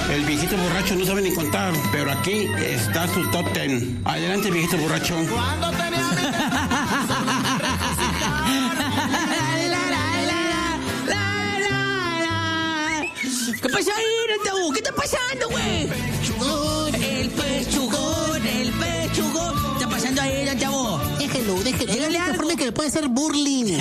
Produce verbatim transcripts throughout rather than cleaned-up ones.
El viejito borracho no sabe ni contar, pero aquí está su top ten. Adelante, viejito borracho. Cuando ¿Qué pasa ahí, Tabú? ¿Qué está pasando, güey? El pechugón, el pechugón. ¿Qué está pasando ahí, Tabú? Déjelo, déjelo. Dígale Es la algo. forma que le puede hacer burling.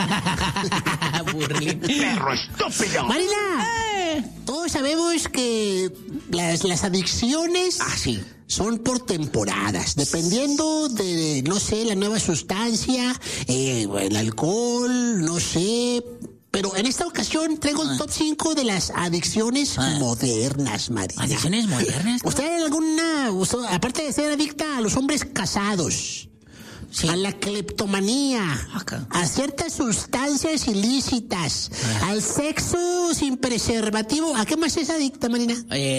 Burling. perro estúpido. Marina, Eh. todos sabemos que las, las adicciones Ah, sí. son por temporadas, dependiendo de, no sé, la nueva sustancia, eh, el alcohol, no sé. Pero en esta ocasión traigo el top cinco de las adicciones Ah. modernas, Marina. ¿Adicciones modernas? ¿Usted hay alguna, usted, aparte de ser adicta a los hombres casados, Sí. a la cleptomanía, Acá. a ciertas sustancias ilícitas, Ah. al sexo sin preservativo, ¿a qué más es adicta, Marina?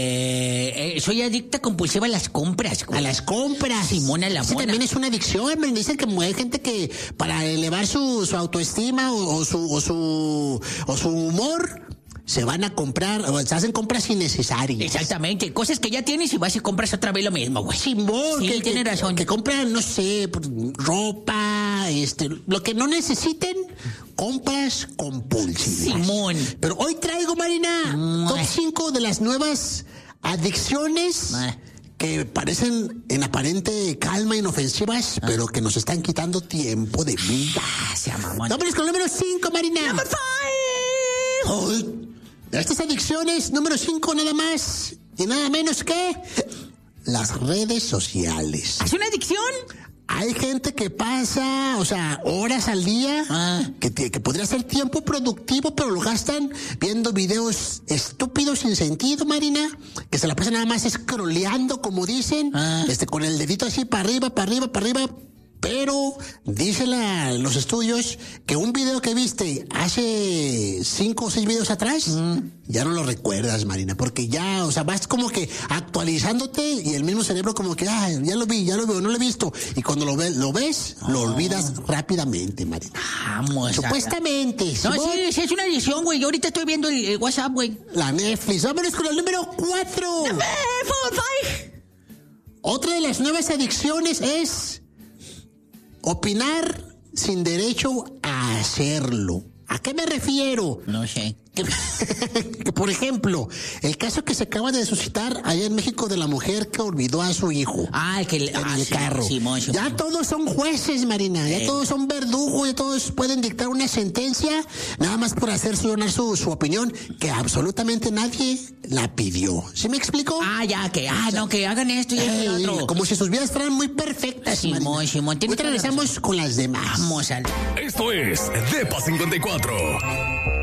Eh, eh, soy adicta compulsiva a las compras, güey. A las compras. Simona la Ese mona. también es una adicción, Marina. Dicen que hay gente que para elevar su, su autoestima o, o su, o, su, o su humor, se van a comprar, o se hacen compras innecesarias. Exactamente. Cosas que ya tienes y vas y compras otra vez lo mismo, güey. Simón, Sí, que, tiene que- razón. que compran, no sé, ropa, este, lo que no necesiten, compras compulsivas. Simón. Pero hoy traigo, Marina, Mua. top cinco de las nuevas adicciones Mua. que parecen en aparente calma, inofensivas, pero que nos están quitando tiempo de vida. Ah, sea mamón. Vámonos con el número cinco, Marina. Number five. Ay, de estas adicciones, número cinco nada más y nada menos que las redes sociales. ¿Es una adicción? Hay gente que pasa, o sea, horas al día, Ah. que, te- que podría ser tiempo productivo, pero lo gastan viendo videos estúpidos sin sentido, Marina, que se la pasan nada más scrolleando, como dicen, Ah. este, con el dedito así para arriba, para arriba, para arriba. Pero dicen la- los estudios que un video que viste hace cinco o seis videos atrás, ya no lo recuerdas, Marina, porque ya, o sea, vas como que actualizándote y el mismo cerebro como que, ah, ya lo vi, ya lo veo, no lo he visto. Y cuando lo, ve, lo ves, lo olvidas rápidamente, Marina. Vamos. a- Supuestamente. No, Simón, sí, sí, es una adicción, güey. Yo ahorita estoy viendo el, el WhatsApp, güey. La Netflix. Vámonos con el número cuatro. Eh, four, five. Otra de las nuevas adicciones es opinar sin derecho a hacerlo. ¿A qué me refiero? No sé. Que, que, por ejemplo, el caso que se acaba de suscitar allá en México de la mujer que olvidó a su hijo Ah, el que... le- en ah, el sí, carro. Simón, Simón. Ya todos son jueces, Marina. Ya Eh. todos son verdugos. Ya todos pueden dictar una sentencia nada más por hacer sonar su, su opinión que absolutamente nadie la pidió. ¿Sí me explico? Ah, ya, que... Ah, no, que hagan esto y esto y Ey, lo otro. como si sus vidas fueran muy perfectas, Simón, Marina. Simón, tiene Ahorita toda la regresamos con las demás. Vamos al... Esto es Depa cincuenta y cuatro.